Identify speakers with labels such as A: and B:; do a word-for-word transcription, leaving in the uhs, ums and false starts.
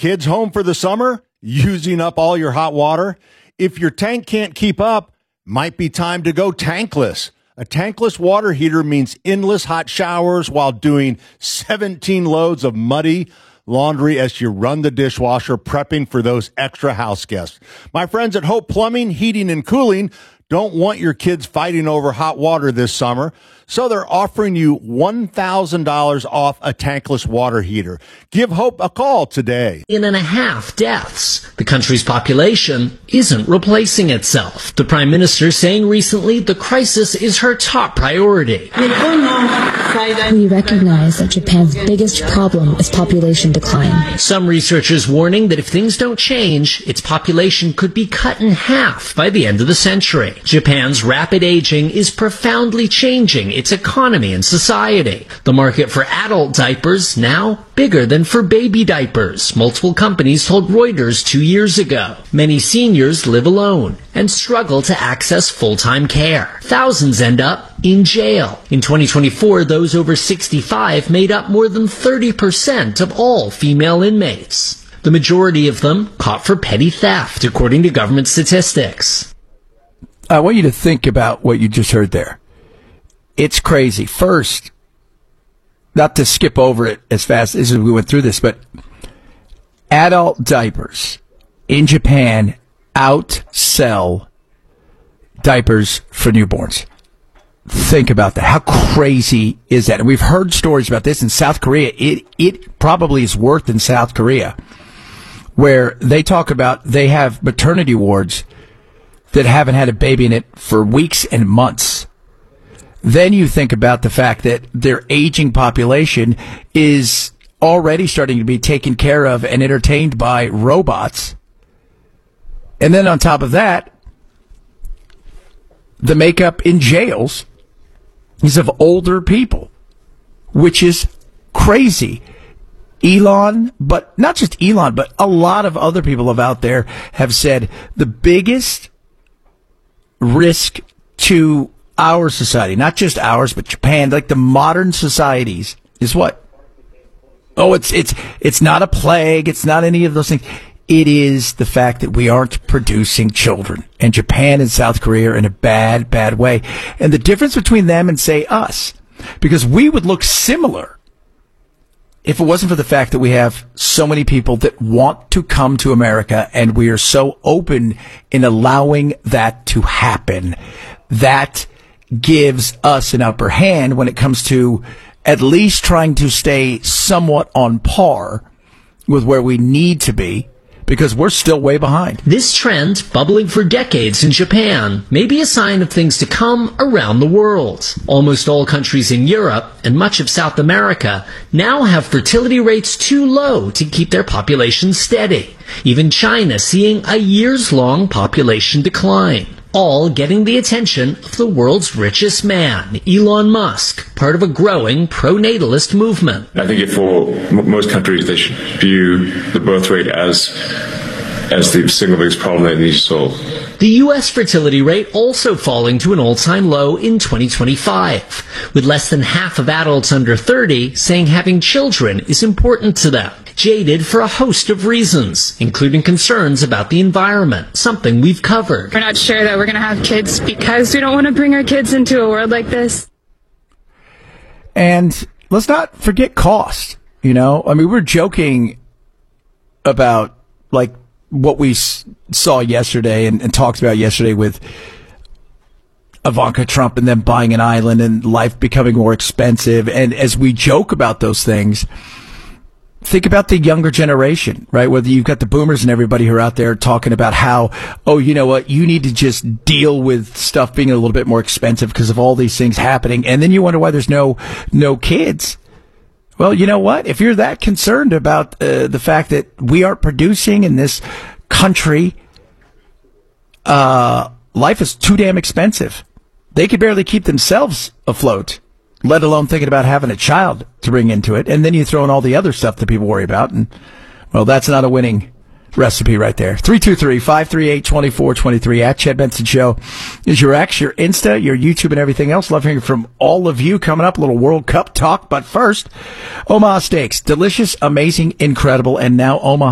A: kids home for the summer? Using up all your hot water? If your tank can't keep up, might be time to go tankless. A tankless water heater means endless hot showers while doing seventeen loads of muddy laundry as you run the dishwasher, prepping for those extra house guests. My friends at Hope Plumbing, Heating, and Cooling don't want your kids fighting over hot water this summer, so they're offering you one thousand dollars off a tankless water heater. Give Hope a call today.
B: In and a half deaths. The country's population isn't replacing itself. The Prime Minister saying recently the crisis is her top priority.
C: We recognize that Japan's biggest problem is population decline.
B: Some researchers warning that if things don't change, its population could be cut in half by the end of the century. Japan's rapid aging is profoundly changing its economy and society. The market for adult diapers now bigger than for baby diapers, multiple companies told Reuters two years ago. Many seniors live alone and struggle to access full-time care. Thousands end up in jail. In twenty twenty-four, those over sixty-five made up more than thirty percent of all female inmates. The majority of them caught for petty theft, according to government statistics.
D: I want you to think about what you just heard there. It's crazy. First, not to skip over it as fast as we went through this, but adult diapers in Japan outsell diapers for newborns. Think about that. How crazy is that? And we've heard stories about this in South Korea. It it probably is worse in South Korea, where they talk about they have maternity wards that haven't had a baby in it for weeks and months. Then you think about the fact that their aging population is already starting to be taken care of and entertained by robots. And then on top of that, the makeup in jails is of older people, which is crazy. Elon, but not just Elon, but a lot of other people have out there have said the biggest risk to our society, not just ours, but Japan, like the modern societies, is what? Oh, it's it's it's not a plague. It's not any of those things. It is the fact that we aren't producing children. And Japan and South Korea are in a bad, bad way. And the difference between them and, say, us, because we would look similar if it wasn't for the fact that we have so many people that want to come to America, and we are so open in allowing that to happen. That gives us an upper hand when it comes to at least trying to stay somewhat on par with where we need to be, because we're still way behind.
B: This trend, bubbling for decades in Japan, may be a sign of things to come around the world. Almost all countries in Europe and much of South America now have fertility rates too low to keep their population steady. Even China seeing a years-long population decline. All getting the attention of the world's richest man, Elon Musk, part of a growing pro-natalist movement.
E: I think for m- most countries, they should view the birth rate as as the single biggest problem that needs to solve.
B: The U S fertility rate also falling to an all-time low in twenty twenty-five, with less than half of adults under thirty saying having children is important to them. Jaded for a host of reasons, including concerns about the environment, something we've covered.
F: We're not sure that we're going to have kids because we don't want to bring our kids into a world like this.
D: And let's not forget cost. You know, I mean, we're joking about like what we s- saw yesterday and, and talked about yesterday with Ivanka Trump and them buying an island and life becoming more expensive. And as we joke about those things, think about the younger generation, right? Whether you've got the boomers and everybody who are out there talking about how, oh, you know what, you need to just deal with stuff being a little bit more expensive because of all these things happening. And then you wonder why there's no, no kids. Well, you know what? If you're that concerned about uh, the fact that we aren't producing in this country, uh, life is too damn expensive. They could barely keep themselves afloat, let alone thinking about having a child to bring into it. And then you throw in all the other stuff that people worry about. And, well, that's not a winning recipe right there. three two three, five three eight, two four two three at Chad Benson Show is your X, your Insta, your YouTube, and everything else. Love hearing from all of you. Coming up, a little World Cup talk. But first, Omaha Steaks. Delicious, amazing, incredible, and now Omaha